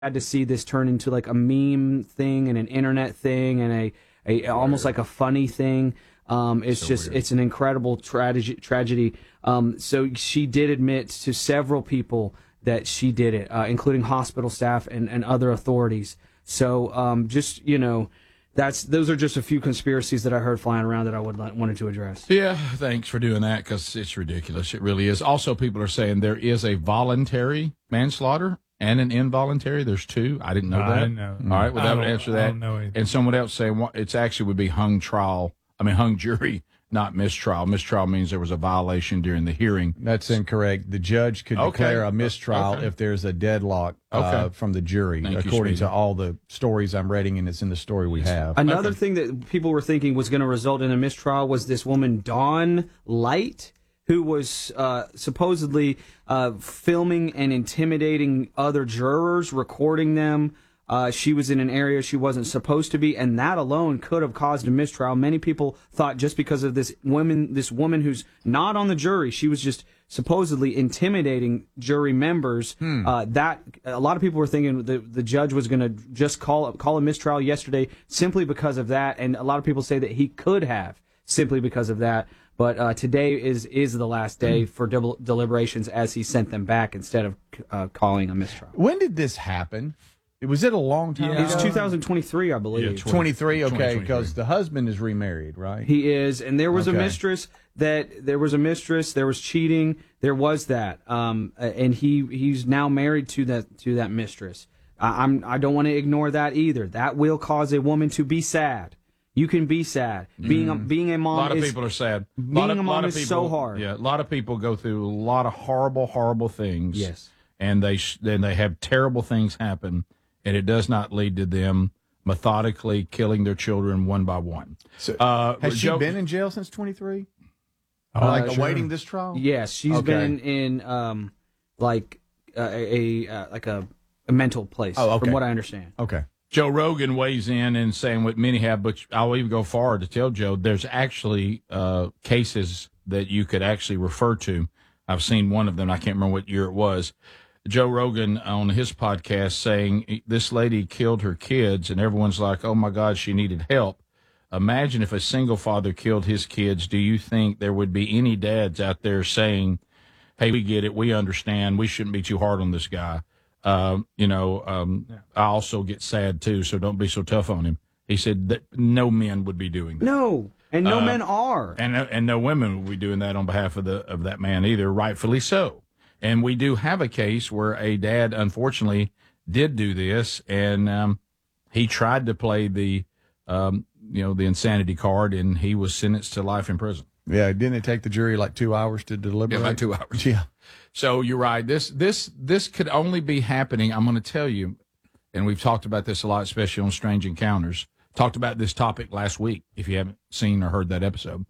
to see this turn into like a meme thing and an internet thing and a almost like a funny thing. It's just weird. It's an incredible tragedy. So she did admit to several people that she did it, including hospital staff and other authorities. So just, those are just a few conspiracies that I heard flying around that I wanted to address. Yeah, thanks for doing that, because it's ridiculous. It really is. Also, people are saying there is a voluntary manslaughter and an involuntary. There's two. I didn't know that. I didn't know. All right, well, that would answer that. I don't know anything. And someone else saying it's actually would be hung jury, not mistrial. Mistrial means there was a violation during the hearing. That's incorrect. The judge could declare a mistrial if there's a deadlock from the jury, according to all the stories I'm reading, and it's in the story we have. Another thing that people were thinking was going to result in a mistrial was this woman, Dawn Light, who was supposedly filming and intimidating other jurors, recording them. She was in an area she wasn't supposed to be, and that alone could have caused a mistrial. Many people thought just because of this woman who's not on the jury, she was just supposedly intimidating jury members. That a lot of people were thinking the judge was going to just call a mistrial yesterday simply because of that, and a lot of people say that he could have simply because of that. But today is the last day for deliberations, as he sent them back instead of calling a mistrial. When did this happen? Was it a long time ago? It's 2023, I believe. Yeah, 23, okay, because the husband is remarried, right? He is, and there was a mistress there was cheating, there was that, and he's now married to that mistress. I don't want to ignore that either. That will cause a woman to be sad. You can be sad. Being a mom. A lot of people are sad. Being a mom is so hard. Yeah, a lot of people go through a lot of horrible things. Yes, and then they have terrible things happen. And it does not lead to them methodically killing their children one by one. So, has she been in jail since 23? Awaiting this trial? Yes, she's been in like a mental place, from what I understand. Okay. Joe Rogan weighs in and saying what many have, but I'll even go far to tell Joe there's actually cases that you could actually refer to. I've seen one of them. I can't remember what year it was. Joe Rogan on his podcast saying this lady killed her kids, and everyone's like, oh, my God, she needed help. Imagine if a single father killed his kids. Do you think there would be any dads out there saying, hey, we get it, we understand, we shouldn't be too hard on this guy? I also get sad, too, so don't be so tough on him. He said that no men would be doing that. No, and no men are. And no women would be doing that on behalf of that man either, rightfully so. And we do have a case where a dad, unfortunately, did do this, and he tried to play the insanity card, and he was sentenced to life in prison. Yeah, didn't it take the jury like 2 hours to deliberate? Yeah, like 2 hours. Yeah. So you're right. This could only be happening. I'm going to tell you, and we've talked about this a lot, especially on Strange Encounters. Talked about this topic last week. If you haven't seen or heard that episode,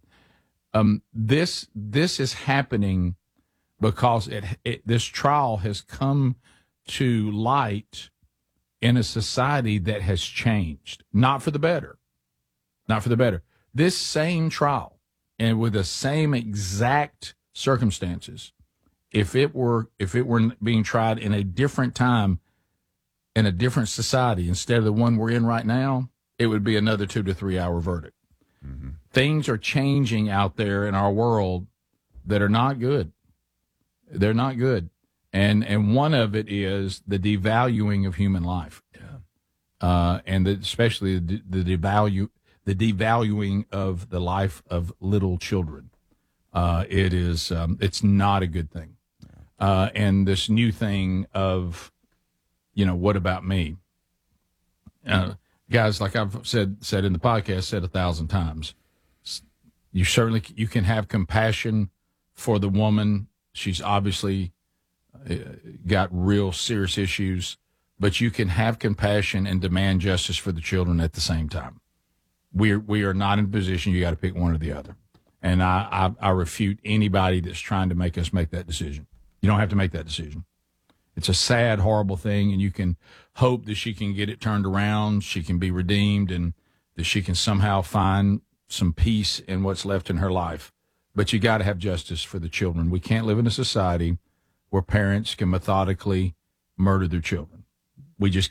this is happening because this trial has come to light in a society that has changed, not for the better. Not for the better. This same trial, and with the same exact circumstances, if it were being tried in a different time, in a different society, instead of the one we're in right now, it would be another 2 to 3 hour verdict. Mm-hmm. Things are changing out there in our world that are not good. They're not good. And one of it is the devaluing of human life. Yeah. Especially the devaluing of the life of little children. It's not a good thing. And this new thing of, what about me? Guys, like I've said in the podcast, said 1,000 times, you can have compassion for the woman. She's obviously got real serious issues, but you can have compassion and demand justice for the children at the same time. We are not in a position. You got to pick one or the other. And I refute anybody that's trying to make us make that decision. You don't have to make that decision. It's a sad, horrible thing, and you can hope that she can get it turned around, she can be redeemed, and that she can somehow find some peace in what's left in her life. But you got to have justice for the children. We can't live in a society where parents can methodically murder their children. We just